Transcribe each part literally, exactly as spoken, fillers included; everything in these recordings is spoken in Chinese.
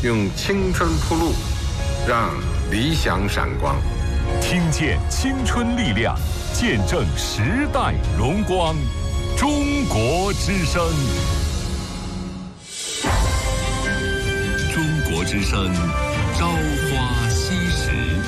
用青春铺路，让理想闪光。 听见青春力量，见证时代荣光。中国之声，中国之声，朝花夕拾。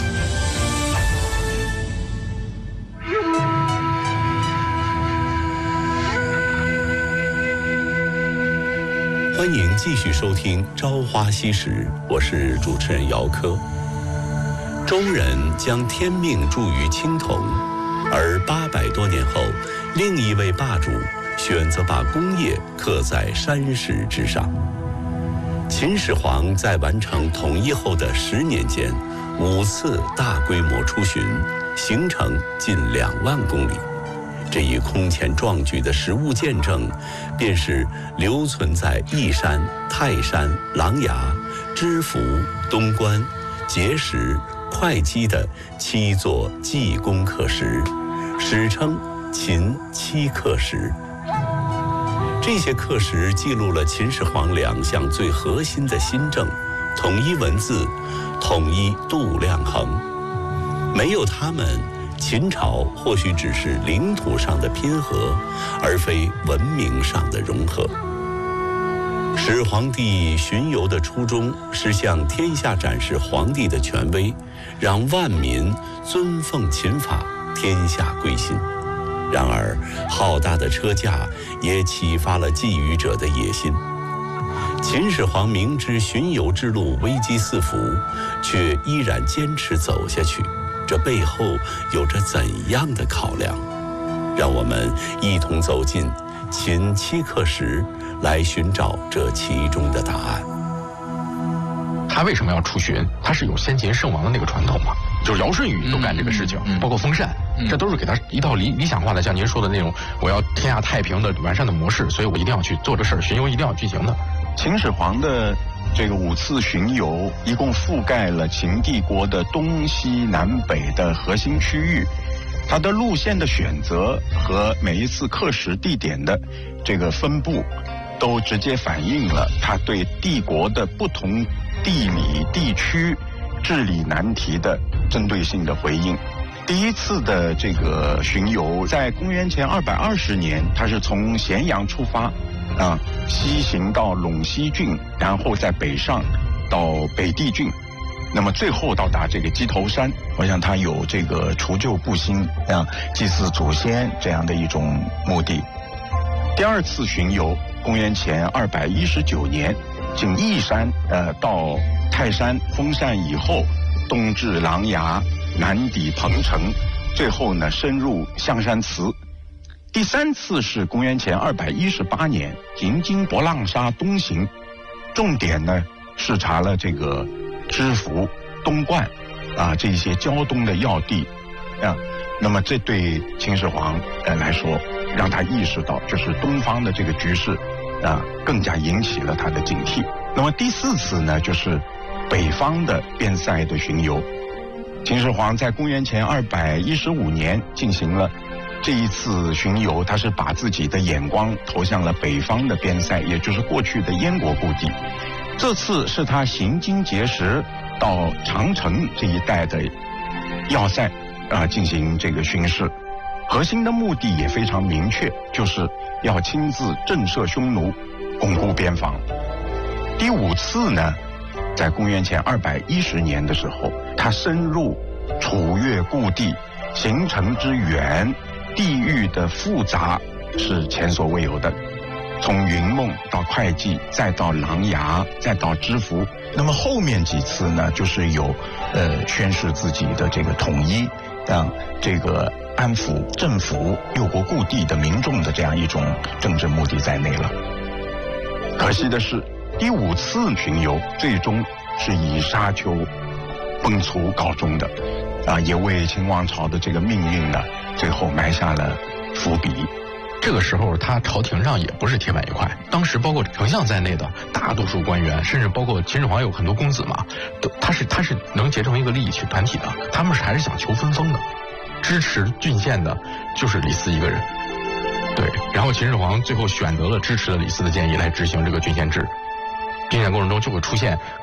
欢迎继续收听《朝花夕拾》，我是主持人姚科。周人将天命注于青铜，而八百多年后，另一位霸主选择把功业刻在山石之上。秦始皇在完成统一后的十年间，五次大规模出巡，行程近两万公里。这一空前壮举的实物见证，便是留存在义山、泰山、琅琊、知府、东关、碣石、会稽的七座济公刻石，史称秦七刻石。这些刻石记录了秦始皇两项最核心的新政：统一文字，统一度量衡。没有它们，秦朝或许只是领土上的拼合，而非文明上的融合。始皇帝巡游的初衷是向天下展示皇帝的权威，让万民尊奉秦法，天下归心。然而，浩大的车架也启发了觊觎者的野心。秦始皇明知巡游之路危机四伏，却依然坚持走下去。这背后有着怎样的考量？让我们一同走进秦七刻石，来寻找这其中的答案。 他为什么要出巡？他是有先秦圣王的那个传统嘛，就是尧舜禹都干这个事情，嗯嗯、包括封禅，嗯、这都是给他一套理理想化的，像您说的那种我要天下太平的完善的模式，所以我一定要去做这事儿，巡游一定要进行的。 秦始皇的这个五次巡游，一共覆盖了秦帝国的东西南北的核心区域。它的路线的选择和每一次刻石地点的这个分布，都直接反映了它对帝国的不同地理地区治理难题的针对性的回应。第一次的这个巡游在公元前二百二十年，它是从咸阳出发。啊，西行到陇西郡，然后再北上到北地郡，那么最后到达这个鸡头山。我想它有这个除旧布新啊，祭祀祖先这样的一种目的。第二次巡游，公元前二百一十九年，经义山呃到泰山封禅以后，东至琅琊，南抵彭城，最后呢深入象山祠。第三次是公元前二百一十八年，行经博浪沙东行，重点呢视察了这个知府、东关啊这些胶东的要地啊。那么这对秦始皇呃来说，让他意识到就是东方的这个局势啊，更加引起了他的警惕。那么第四次呢，就是北方的边塞的巡游。秦始皇在公元前二百一十五年进行了这一次巡游，他是把自己的眼光投向了北方的边塞，也就是过去的燕国故地。这次是他行经碣石到长城这一带的要塞啊进行这个巡视，核心的目的也非常明确，就是要亲自震慑匈奴，巩固边防。第五次呢，在公元前二百一十年的时候，他深入楚越故地，行程之远，地域的复杂是前所未有的，从云梦到会稽，再到琅琊，再到知府。那么后面几次呢，就是有呃宣示自己的这个统一，让这个安抚政府六国故地的民众的这样一种政治目的在内了。可惜的是，第五次巡游最终是以沙丘崩殂告终的，啊，也为秦王朝的这个命运呢，最后埋下了伏笔。 这个时候他朝廷上也不是铁板一块，当时包括丞相在内的大多数官员，甚至包括秦始皇有很多公子嘛，都他是他是能结成一个利益群团体的，他们是还是想求分封的，支持郡县的就是李斯一个人。对，然后秦始皇最后选择了支持了李斯的建议来执行这个郡县制，并且过程中就会出现